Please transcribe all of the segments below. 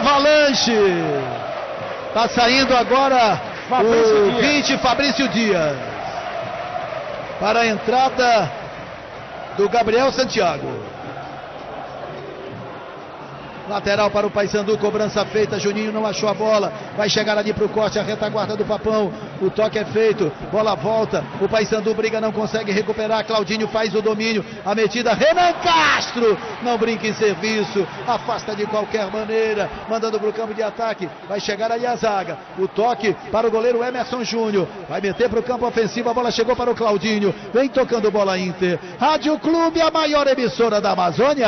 Avalanche. Tá saindo agora o 20, Fabrício Dias. Para a entrada do Gabriel Santiago. Lateral para o Paysandu, cobrança feita, Juninho não achou a bola, vai chegar ali para o corte, a retaguarda do Papão, o toque é feito, bola volta, o Paysandu briga, não consegue recuperar, Claudinho faz o domínio, a metida, Renan Castro, não brinca em serviço, afasta de qualquer maneira, mandando para o campo de ataque, vai chegar ali a zaga, o toque para o goleiro Emerson Júnior, vai meter para o campo ofensivo, a bola chegou para o Claudinho, vem tocando bola Inter, Rádio Clube, a maior emissora da Amazônia.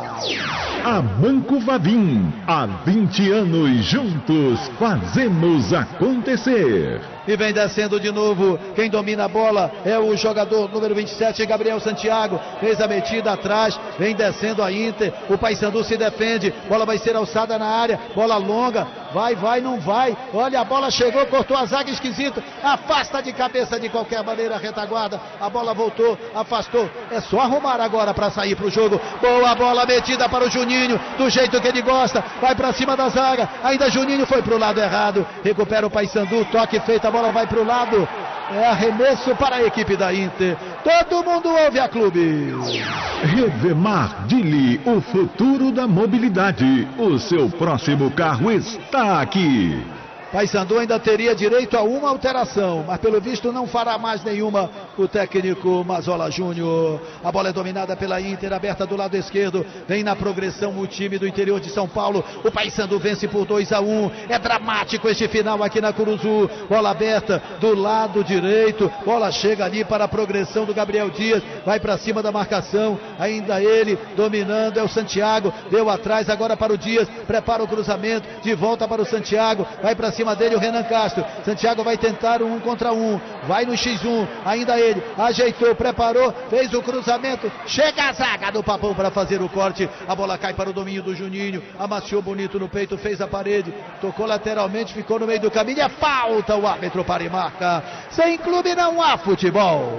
A Banco Vavim, há 20 anos juntos, fazemos acontecer. E vem descendo de novo, quem domina a bola é o jogador número 27, Gabriel Santiago, fez a metida atrás, vem descendo a Inter, o Paysandu se defende, bola vai ser alçada na área, bola longa, vai, não vai, olha a bola chegou, cortou a zaga esquisita, afasta de cabeça de qualquer maneira a retaguarda, a bola voltou, afastou, é só arrumar agora para sair pro jogo, boa bola metida para o Juninho, do jeito que ele gosta, vai para cima da zaga, ainda Juninho foi pro lado errado, recupera o Paysandu, toque feito, a bola vai pro lado, é arremesso para a equipe da Inter, todo mundo ouve a Clube. Revemar Dili, o futuro da mobilidade, o seu próximo carro está aqui. Paysandu ainda teria direito a uma alteração, mas pelo visto não fará mais nenhuma o técnico Mazola Júnior. A bola é dominada pela Inter, aberta do lado esquerdo, vem na progressão o time do interior de São Paulo, o Paysandu vence por 2-1, é dramático este final aqui na Curuzu, bola aberta do lado direito, bola chega ali para a progressão do Gabriel Dias, vai para cima da marcação, ainda ele dominando, é o Santiago, deu atrás agora para o Dias, prepara o cruzamento, de volta para o Santiago, vai para cima dele o Renan Castro, Santiago vai tentar um contra um, vai no X1, ainda ele, ajeitou, preparou, fez o cruzamento, chega a zaga do Papão para fazer o corte, a bola cai para o domínio do Juninho, amaciou bonito no peito, fez a parede, tocou lateralmente, ficou no meio do caminho, é falta, o árbitro para e marca, sem Clube não há futebol.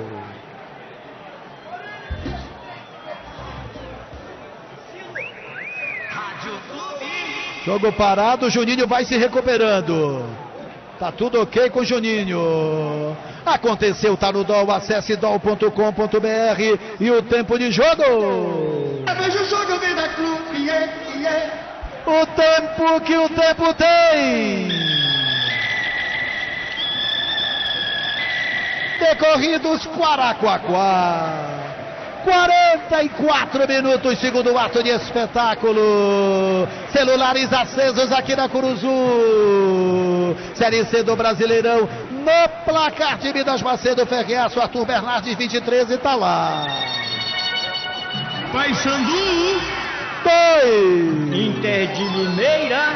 Jogo parado, o Juninho vai se recuperando. Tá tudo ok com o Juninho. Aconteceu, tá no DOL, acesse dol.com.br e o tempo de jogo. Veja o jogo, vem da Clube, yeah. O tempo que o tempo tem. Decorridos Quaraquaquá. 44 minutos, segundo ato de espetáculo. Celulares acesos aqui na Curuzu. Série C do Brasileirão. No placar, time das Macedo Ferreaço, Arthur Bernardes, 23, e tá lá. Paysandu 2. Inter de Limeira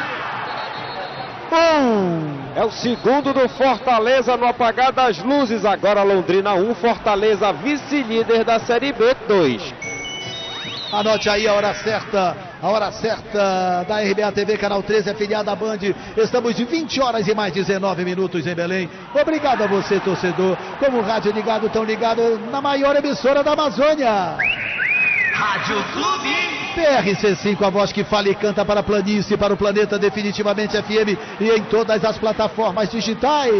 1. É o segundo do Fortaleza no apagar das luzes. Agora Londrina 1, Fortaleza vice-líder da Série B 2. Anote aí a hora certa da RBA TV, canal 13, afiliada à Band. Estamos de 20 horas e mais 19 minutos em Belém. Obrigado a você, torcedor. Como o rádio ligado, tão ligado na maior emissora da Amazônia. Rádio Clube. PRC5, a voz que fala e canta para a planície, para o planeta, definitivamente FM e em todas as plataformas digitais.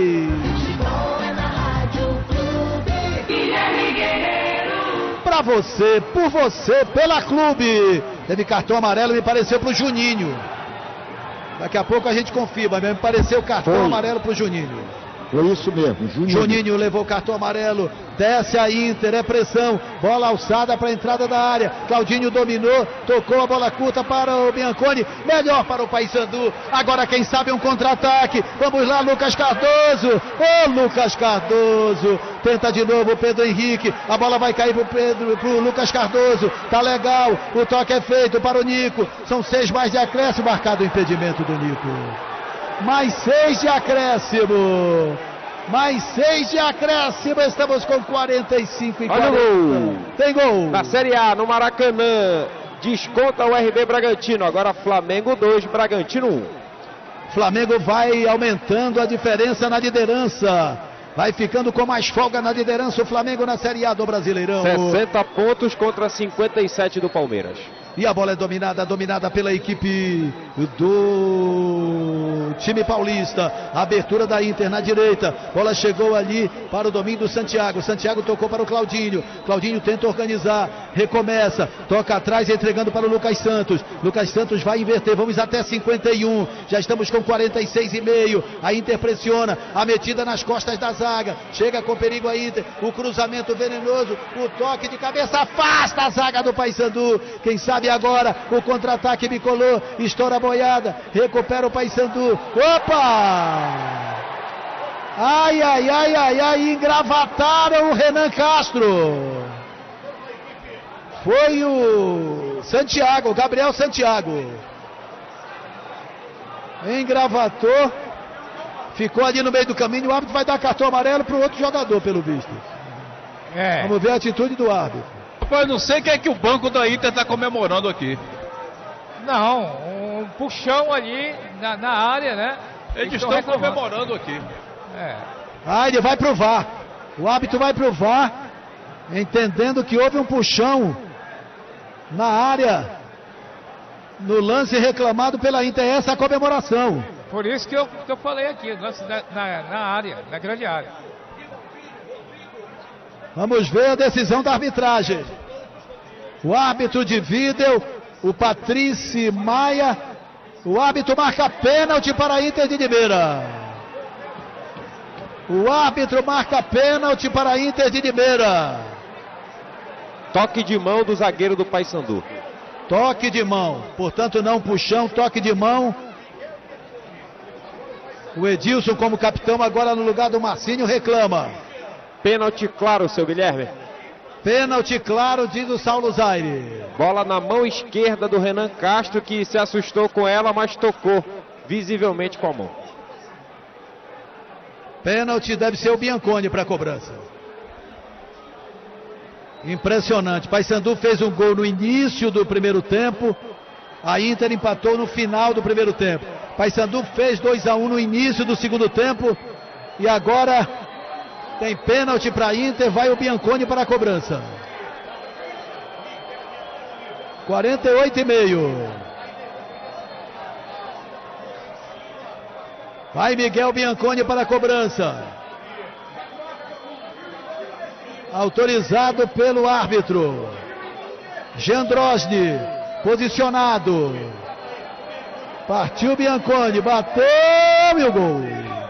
Para você, por você, pela Clube. Teve cartão amarelo, me pareceu para o Juninho. Daqui a pouco a gente confirma, me pareceu cartão amarelo para o Juninho. Foi isso mesmo, Juninho levou o cartão amarelo, desce a Inter, é pressão, bola alçada para a entrada da área, Claudinho dominou, tocou a bola curta para o Bianconi, melhor para o Paysandu, agora quem sabe um contra-ataque, vamos lá Lucas Cardoso, Lucas Cardoso, tenta de novo o Pedro Henrique, a bola vai cair pro Lucas Cardoso, tá legal, o toque é feito para o Nico, são 6 mais de acréscimo, marcado o impedimento do Nico. Mais 6 de acréscimo. Mais 6 de acréscimo. Estamos com 45 e 40. Olha o gol. Tem gol. Na Série A, no Maracanã. Desconta o RB Bragantino. Agora Flamengo 2, Bragantino 1. Flamengo vai aumentando a diferença na liderança. Vai ficando com mais folga na liderança o Flamengo na Série A do Brasileirão. 60 pontos contra 57 do Palmeiras. E a bola é dominada pela equipe do time paulista. Abertura da Inter na direita. Bola chegou ali para o domínio do Santiago. Santiago tocou para o Claudinho. Claudinho tenta organizar. Recomeça. Toca atrás, entregando para o Lucas Santos. Lucas Santos vai inverter. Vamos até 51. Já estamos com 46,5. A Inter pressiona. A metida nas costas da zaga. Chega com perigo a Inter. O cruzamento venenoso. O toque de cabeça afasta a zaga do Paysandu. Quem sabe agora o contra-ataque bicolor. Estoura a boiada. Recupera o Paysandu. Opa! Ai, ai, ai, ai, ai. Engravataram o Renan Castro. Foi o Santiago, o Gabriel Santiago. Engravatou. Ficou ali no meio do caminho. O árbitro vai dar cartão amarelo para o outro jogador, pelo visto. Vamos ver a atitude do árbitro. Eu não sei o que é que o banco da Inter está comemorando aqui. Não, um puxão ali na área, né? Eles estão comemorando aqui. Ele vai pro VAR. O árbitro vai pro VAR, entendendo que houve um puxão na área, no lance reclamado pela Inter. Essa é a comemoração. Por isso que eu falei aqui, lance na área, na grande área. Vamos ver a decisão da arbitragem. O árbitro de vídeo, o Patrício Maia. O árbitro marca pênalti para a Inter de Limeira. O árbitro marca pênalti para a Inter de Limeira. Toque de mão do zagueiro do Paysandu. Toque de mão, portanto não puxão, toque de mão. O Edilson como capitão agora no lugar do Marcinho reclama. Pênalti claro, seu Guilherme. Pênalti claro, diz o Saulo Zaire. Bola na mão esquerda do Renan Castro, que se assustou com ela, mas tocou visivelmente com a mão. Pênalti deve ser o Bianconi para a cobrança. Impressionante. Paysandu fez um gol no início do primeiro tempo. A Inter empatou no final do primeiro tempo. Paysandu fez 2-1 no início do segundo tempo. E agora tem pênalti para a Inter. Vai o Bianconi para a cobrança. 48,5. Vai Miguel Bianconi para a cobrança. Autorizado pelo árbitro. Jandrosny, posicionado. Partiu Bianconi, bateu e o gol.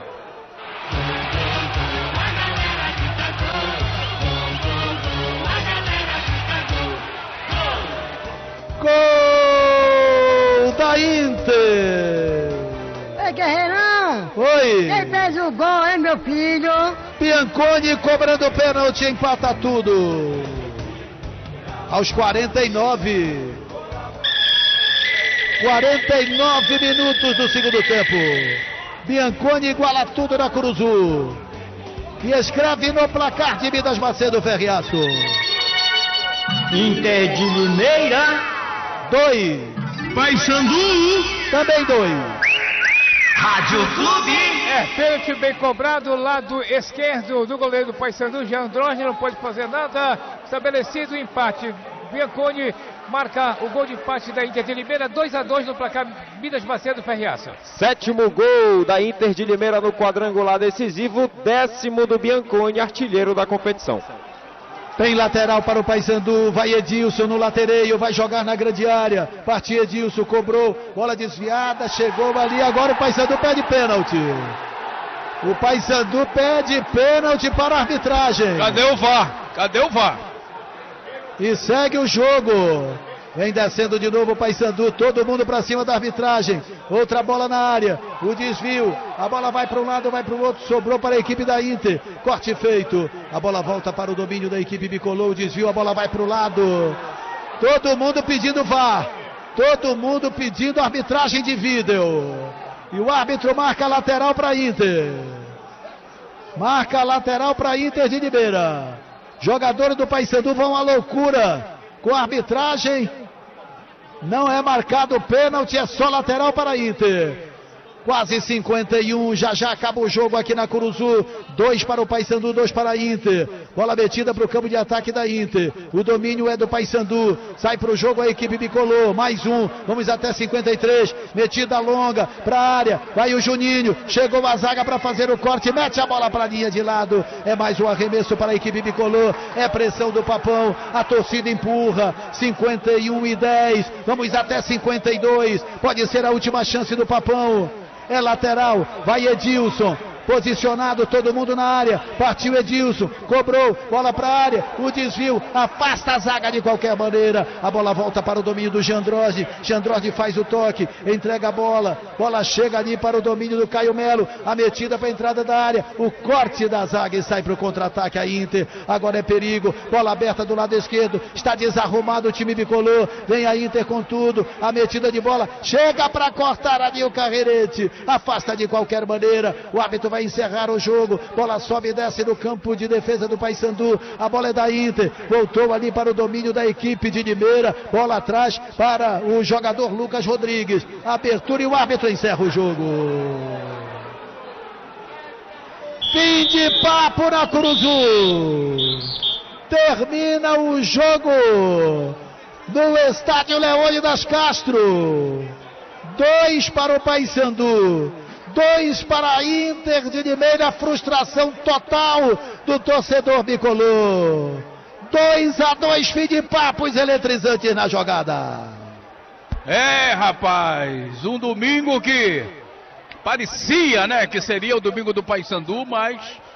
Gol da Inter. Ei, Guerreirão. Oi. Quem fez o gol, hein, meu filho? Bianconi cobrando pênalti, empata tudo. Aos 49. 49 minutos do segundo tempo. Bianconi iguala tudo na Curuzu. E escreve no placar de Minas Macedo Ferriaço. Inter de Limeira 2. Paysandu Também 2. Rádio Clube. Pênalti bem cobrado, lado esquerdo do goleiro do Paysandu. Jandrosny não pode fazer nada. Estabelecido o empate. Bianconi marca o gol de empate da Inter de Limeira. 2-2 no placar Minas Macedo Ferriaça. 7º gol da Inter de Limeira no quadrangular decisivo. 10º do Bianconi, artilheiro da competição. Tem lateral para o Paysandu, vai Edilson no latereio, vai jogar na grande área. Partiu Edilson, cobrou, bola desviada, chegou ali, agora o Paysandu pede pênalti. O Paysandu pede pênalti para a arbitragem. Cadê o VAR? Cadê o VAR? E segue o jogo. Vem descendo de novo o Paysandu, todo mundo para cima da arbitragem. Outra bola na área, o desvio. A bola vai para um lado, vai para o outro, sobrou para a equipe da Inter. Corte feito, a bola volta para o domínio da equipe bicolor. O desvio, a bola vai para o lado. Todo mundo pedindo VAR, todo mundo pedindo arbitragem de vídeo. E o árbitro marca a lateral para a Inter. Marca a lateral para a Inter de Limeira. Jogadores do Paysandu vão à loucura com a arbitragem. Não é marcado o pênalti, é só lateral para a Inter. Quase 51, já acaba o jogo aqui na Curuzu. 2 para o Paysandu, 2 para a Inter. Bola metida para o campo de ataque da Inter. O domínio é do Paysandu. Sai para o jogo a equipe bicolor. Mais um, vamos até 53. Metida longa para a área. Vai o Juninho. Chegou a zaga para fazer o corte. Mete a bola para a linha de lado. É mais um arremesso para a equipe bicolor. É pressão do Papão. A torcida empurra. 51-10. Vamos até 52. Pode ser a última chance do Papão. É lateral, vai Edilson, posicionado, todo mundo na área, partiu Edilson, cobrou, bola para a área, o desvio, afasta a zaga de qualquer maneira, a bola volta para o domínio do Jandrosi faz o toque, entrega a bola chega ali para o domínio do Caio Melo, a metida para a entrada da área, o corte da zaga e sai para o contra-ataque a Inter, agora é perigo, bola aberta do lado esquerdo, está desarrumado o time bicolor, vem a Inter com tudo, a metida de bola, chega para cortar ali o Carrerete, afasta de qualquer maneira, o árbitro vai encerrar o jogo, bola sobe e desce no campo de defesa do Paysandu, a bola é da Inter, voltou ali para o domínio da equipe de Limeira, bola atrás para o jogador Lucas Rodrigues, abertura e o árbitro encerra o jogo. Fim de papo na Curuzu, termina o jogo no estádio Leônidas Castro, 2 para o Paysandu, 2 para a Inter de Limeira, frustração total do torcedor bicolor. 2-2, fim de papos eletrizantes na jogada. É, rapaz, um domingo que parecia, né, que seria o domingo do Paysandu, mas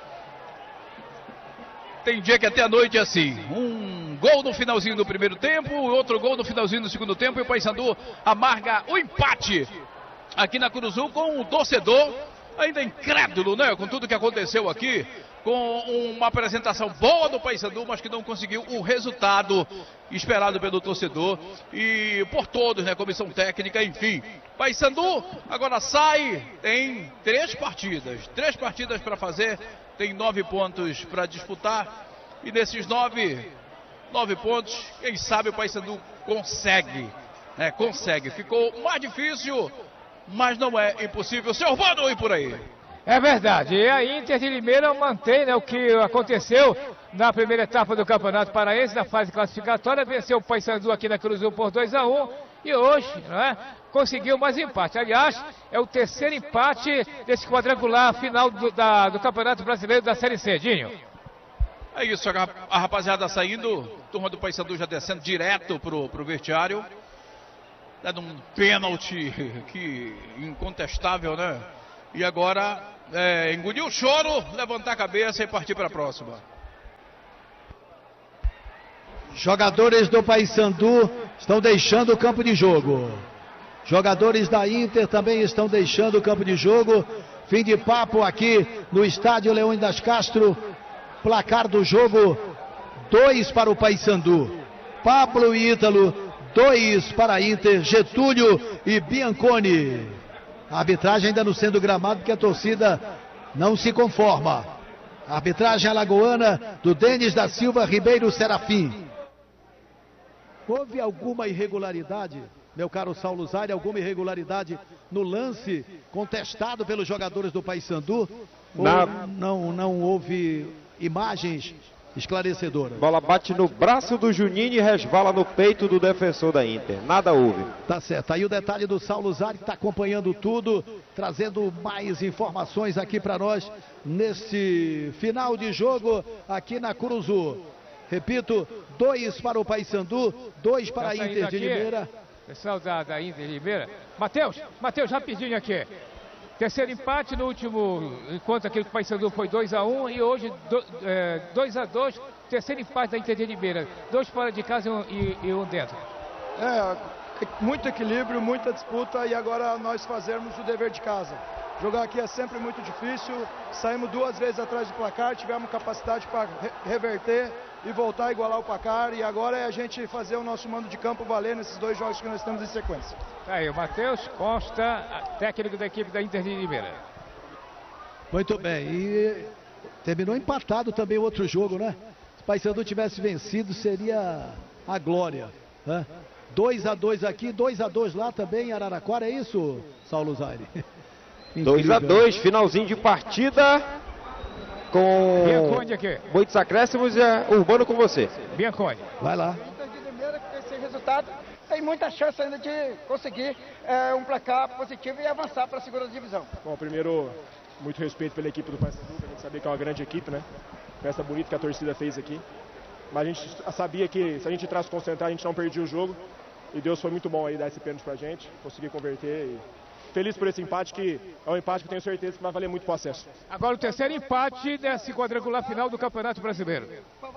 tem dia que até a noite é assim. Um gol no finalzinho do primeiro tempo, outro gol no finalzinho do segundo tempo e o Paysandu amarga o empate aqui na Curuzu com o torcedor ainda incrédulo, né? Com tudo que aconteceu aqui, com uma apresentação boa do Paysandu, mas que não conseguiu o resultado esperado pelo torcedor e por todos, né? Comissão técnica, enfim. Paysandu agora sai, tem 3 partidas para fazer, tem 9 pontos para disputar e nesses 9 pontos, quem sabe o Paysandu consegue, né? Consegue. Ficou mais difícil, mas não é impossível. Seu Vando, e por aí. É verdade. E a Inter de Limeira mantém, né, o que aconteceu na primeira etapa do Campeonato Paraense, na fase classificatória. Venceu o Paysandu aqui na Curuzu por 2-1. E hoje, né, conseguiu mais empate. Aliás, é o terceiro empate desse quadrangular final do Campeonato Brasileiro da Série C. Dinho. É isso, a rapaziada saindo. Turma do Paysandu já descendo direto pro vestiário. Dando um pênalti que incontestável, né? E agora engolir o choro, levantar a cabeça e partir para a próxima. Jogadores do Paysandu estão deixando o campo de jogo. Jogadores da Inter também estão deixando o campo de jogo. Fim de papo aqui no estádio Leônidas Castro. Placar do jogo: 2 para o Paysandu. Pablo e Ítalo, 2 para a Inter, Getúlio e Bianconi. A arbitragem ainda não sendo gramado, porque a torcida não se conforma. A arbitragem alagoana do Denis da Silva Ribeiro Serafim. Houve alguma irregularidade, meu caro Saulo Zaire, alguma irregularidade no lance contestado pelos jogadores do Paysandu? Ou não houve imagens esclarecedoras? Bola bate no braço do Juninho e resvala no peito do defensor da Inter. Nada houve. Tá certo. Aí o detalhe do Saulo Zaire, que está acompanhando tudo, trazendo mais informações aqui para nós nesse final de jogo aqui na Curuzu. Repito, 2 para o Paysandu, 2 para a Inter de Limeira. Pessoal da Inter de Limeira. Matheus, rapidinho aqui. Terceiro empate no último encontro aqui do Paysandu foi 2-1 e hoje 2-2. Terceiro empate da Inter de Limeira. 2 fora de casa e um dentro. Muito equilíbrio, muita disputa e agora nós fazermos o dever de casa. Jogar aqui é sempre muito difícil. Saímos 2 vezes atrás do placar, tivemos capacidade para reverter e voltar a igualar o placar. E agora é a gente fazer o nosso mando de campo valer nesses 2 jogos que nós temos em sequência. Aí o Matheus Costa, técnico da equipe da Inter de Limeira. Muito bem. E terminou empatado também o outro jogo, né? Se o Paysandu tivesse vencido, seria a glória, né? 2-2 aqui, 2-2 lá também em Araraquara, é isso, Saulo Zaire? 2-2, finalzinho de partida. Com Bianconi aqui. Muitos acréscimos, Urbano com você. Bianconi. Vai lá. Esse resultado tem muita chance ainda de conseguir um placar positivo e avançar para a segunda divisão. Bom, primeiro, muito respeito pela equipe do Paysandu, a gente sabia que é uma grande equipe, né? Festa bonita que a torcida fez aqui. Mas a gente sabia que se a gente entrasse concentrado, a gente não perdia o jogo. E Deus foi muito bom aí dar esse pênalti pra gente, conseguir converter. E feliz por esse empate, que é um empate que tenho certeza que vai valer muito pro acesso. Agora o terceiro empate desse quadrangular final do Campeonato Brasileiro.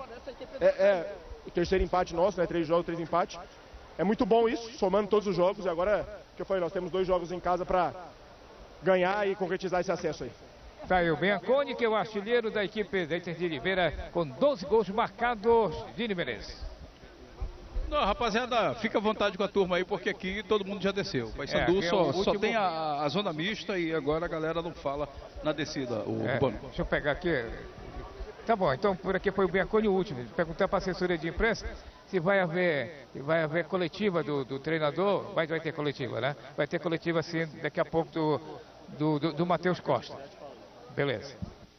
O terceiro empate nosso, né? 3 jogos, 3 empates. É muito bom isso, somando todos os jogos. E agora, que eu falei, nós temos 2 jogos em casa para ganhar e concretizar esse acesso aí. Tá aí o Bianconi, que é o artilheiro da equipe da Inter de Limeira, com 12 gols marcados de Limerense. Não, rapaziada, fica à vontade com a turma aí, porque aqui todo mundo já desceu. O Paysandu só tem a zona mista e agora a galera não fala na descida, o Urbano. Deixa eu pegar aqui. Tá bom, então por aqui foi o Bianconi o último. Perguntar para a assessoria de imprensa se vai haver coletiva do treinador. Vai ter coletiva, né? Vai ter coletiva sim daqui a pouco do Matheus Costa. Beleza.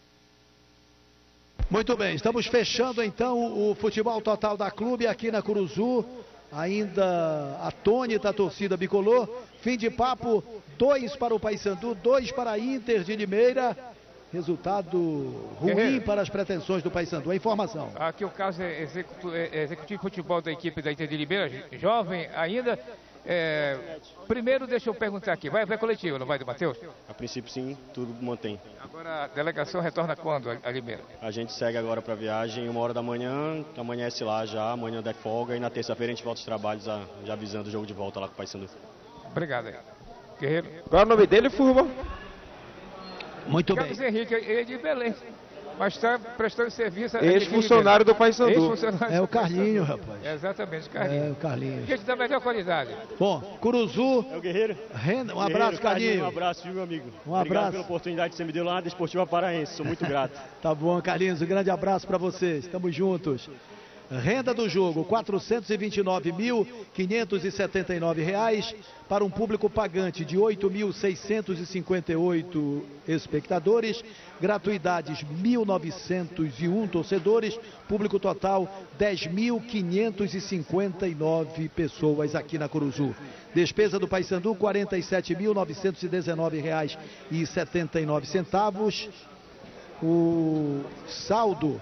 Muito bem, estamos fechando então o futebol total da clube aqui na Curuzu. Ainda atônita a torcida bicolor. Fim de papo, 2 para o Paysandu, 2 para a Inter de Limeira. Resultado ruim para as pretensões do Paysandu. A informação. Aqui o caso é executivo de futebol da equipe da Inter de Limeira, jovem ainda. Primeiro, deixa eu perguntar aqui, vai haver coletivo, não vai, do Matheus? A princípio sim, tudo mantém. Agora a delegação retorna quando a Limeira? A gente segue agora para a viagem 1h da manhã, amanhece lá já, amanhã der folga e na terça-feira a gente volta aos trabalhos já avisando o jogo de volta lá com o Paysandu. Obrigado aí. Guerreiro. Qual é o nome dele, Furba? Muito bem. Carlos Henrique, ele é de Belém, mas está prestando serviço. Ex-funcionário do Paysandu. É o Carlinho, rapaz. Exatamente, Carlinho. É o Carlinho. Gente da melhor qualidade. Bom, Curuzu. É o Guerreiro. Um abraço, Carlinho. Um abraço, viu, meu amigo? Um Obrigado abraço pela oportunidade que você me deu lá na Desportiva Paraense. Sou muito grato. Tá bom, Carlinhos. Um grande abraço para vocês. Estamos juntos. Renda do jogo, R$ 429.579 para um público pagante de 8.658 espectadores, gratuidades 1.901 torcedores, público total 10.559 pessoas aqui na Curuzu. Despesa do Paysandu, R$ 47.919,79. O saldo...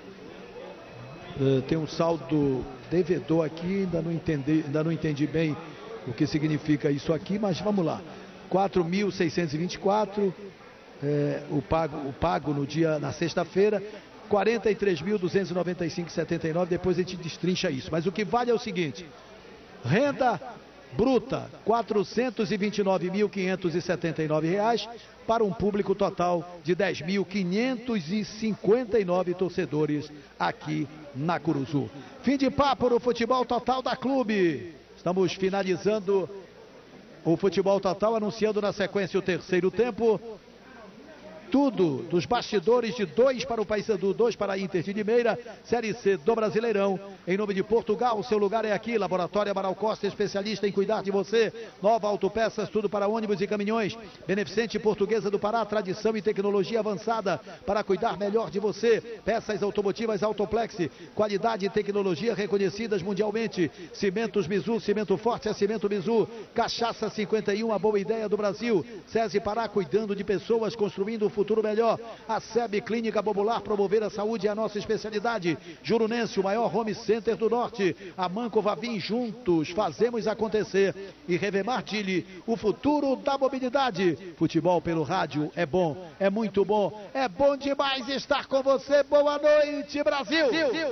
tem um saldo devedor aqui, ainda não entendi bem o que significa isso aqui, mas vamos lá. 4.624, o pago no dia, na sexta-feira, 43.295,79, depois a gente destrincha isso. Mas o que vale é o seguinte, renda bruta, R$ 429.579 para um público total de 10.559 torcedores aqui na Curuzu. Fim de papo no futebol total da clube. Estamos finalizando o futebol total, anunciando na sequência o terceiro tempo. Tudo dos bastidores de 2 para o Paysandu, 2 para a Inter de Limeira, Série C do Brasileirão. Em nome de Portugal, o seu lugar é aqui. Laboratório Amaral Costa, especialista em cuidar de você. Nova Autopeças, tudo para ônibus e caminhões. Beneficente Portuguesa do Pará, tradição e tecnologia avançada para cuidar melhor de você. Peças automotivas Autoplex, qualidade e tecnologia reconhecidas mundialmente. Cimentos Mizu, cimento forte é cimento Mizu. Cachaça 51, a boa ideia do Brasil. SESI Pará, cuidando de pessoas, construindo o futuro melhor. A SEB Clínica Popular, promover a saúde é a nossa especialidade. Jurunense, o maior home center do norte. A Manco Vavim, juntos fazemos acontecer. E Revemar Dili, o futuro da mobilidade. Futebol pelo rádio é bom, é muito bom, é bom demais estar com você. Boa noite, Brasil!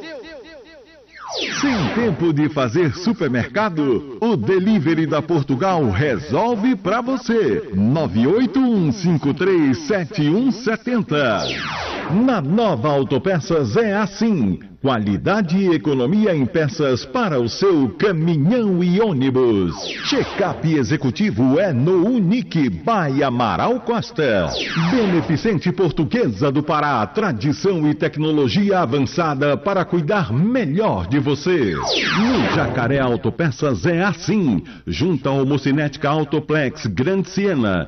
Sem tempo de fazer supermercado, o Delivery da Portugal resolve para você. 981537170. Na Nova Autopeças é assim. Qualidade e economia em peças para o seu caminhão e ônibus. Check-up executivo é no Unique by Amaral Costa. Beneficente Portuguesa do Pará, tradição e tecnologia avançada para cuidar melhor de você. No Jacaré Autopeças é assim. Junto ao Mocinética Autoplex Grande Siena,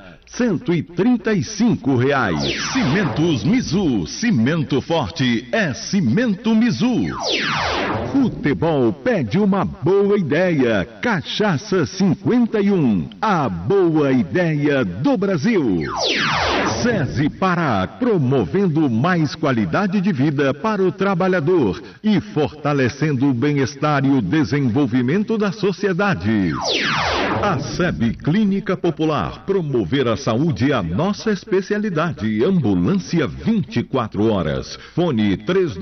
R$135. Cimentos Mizu, cimento forte é Cimento Mizu. Futebol pede uma boa ideia. Cachaça 51, a boa ideia do Brasil. SESI Pará, promovendo mais qualidade de vida para o trabalhador e fortalecendo o bem-estar e o desenvolvimento da sociedade. A SEB Clínica Popular, promover a saúde é a nossa especialidade. Ambulância 24 horas. Fone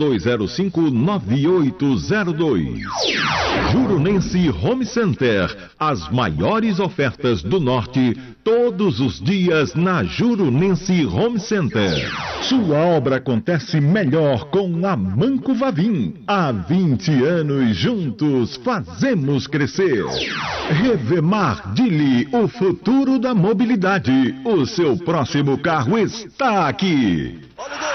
3205-9802. Jurunense Home Center, as maiores ofertas do Norte, todos os dias na Jurunense Home Center. Sua obra acontece melhor com a Manco Vavim. Há 20 anos juntos fazemos crescer. Revemar Dili, o futuro da mobilidade. O seu próximo carro está aqui.